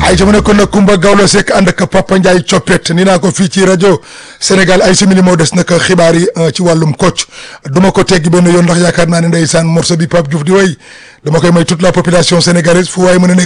ay jamono kon nag Kumba Gawlo Seck ànd ak Papa Ndiaye coppet ni naa ko fii ci rajo Sénégal ay simili moo des nag xibaar yi ci wàllum coach duma ko teggi benn yoon ndax yaakaar naa ne ndeysaan morceau bi Pape Diouf di way dama koy may toute la population sénégalaise fu waaye mën a nekk